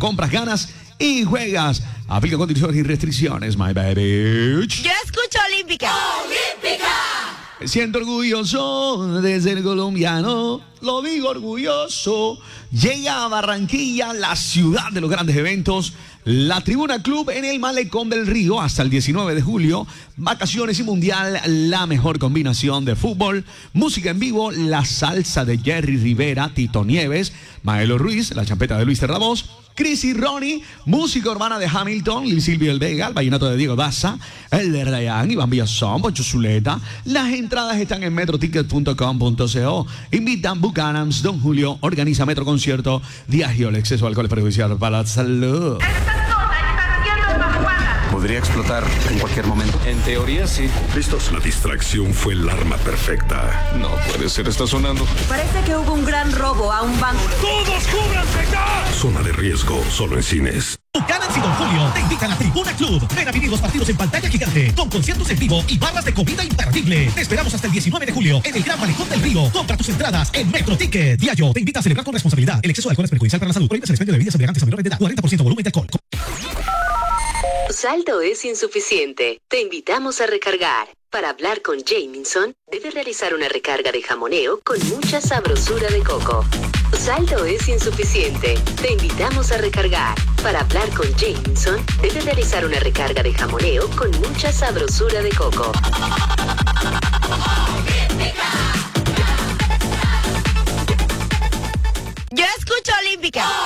compras, ganas y juegas. Aplica condiciones y restricciones, my baby. Yo escucho Olímpica. ¡Olímpica! Me siento orgulloso de ser colombiano, lo digo orgulloso. Llega a Barranquilla, la ciudad de los grandes eventos, la Tribuna Club en el Malecón del Río hasta el 19 de julio. Vacaciones y mundial, la mejor combinación de fútbol, música en vivo, la salsa de Jerry Rivera, Tito Nieves, Maelo Ruiz, la champeta de Luis Terrabos, Chris y Ronnie, música urbana de Hamilton, Lil Silvio El Vega, el vallenato de Diego Daza, el de Dayan, Iván Villazón, Poncho Zuleta. Las entradas están en metroticket.com.co. Invitan Buchanans, Don Julio, organiza Metro Concierto, Diageo, el exceso de alcohol es perjudicial para la salud. Podría explotar en cualquier momento. En teoría, sí. ¿Listos? La distracción fue el arma perfecta. No puede ser, está sonando. Parece que hubo un gran robo a un banco. ¡Todos cúbranse ya! Zona de riesgo, solo en cines. Buchanans y Don Julio te invitan a Tribuna Club. Ven a vivir los partidos en pantalla gigante, con conciertos en vivo y barras de comida imperdible. Te esperamos hasta el 19 de julio en el Gran Malecón del Río. Compra tus entradas en Metro Ticket. Diageo te invita a celebrar con responsabilidad. El exceso de alcohol es perjudicial para la salud. Prohíbe el expendio de bebidas embriagantes a menores de edad. 40% volumen de alcohol. Tu saldo es insuficiente. Te invitamos a recargar. Para hablar con Jamison, debes realizar una recarga de jamoneo con mucha sabrosura de coco. Tu saldo es insuficiente. Te invitamos a recargar. Para hablar con Jamison, debes realizar una recarga de jamoneo con mucha sabrosura de coco. Yo escucho Olímpica.